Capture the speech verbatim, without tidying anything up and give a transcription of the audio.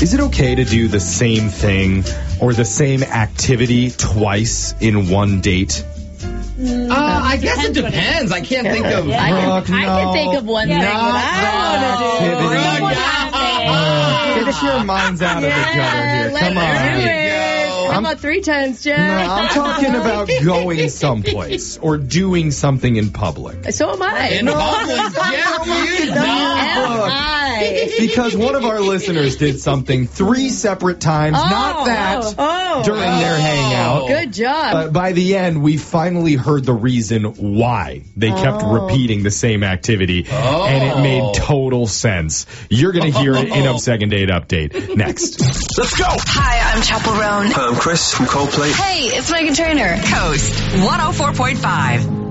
Is it okay to do the same thing or the same activity twice in one date? Uh, I guess it depends. I can't think of... Yeah, I, can, Brooke, I can no. think of one Not thing that I want to do. activity. Come on, Uh, Get your minds out of the gutter here. let's Come on. do it. How about three times, Jeff? No, I'm talking about going someplace or doing something in public. So am I. In public, Jeff, you So don't. am I. Because one of our listeners did something three separate times, Oh, not that, oh, during their hangout. Good job. But by the end, we finally heard the reason why they kept Oh. repeating the same activity, Oh. and it made total sense. You're going to hear it in a second date update next. Let's go. Hi, I'm Chaperone. Hi, I'm Chris from Coldplay. Hey, it's Megan Trainor. Coast one oh four point five.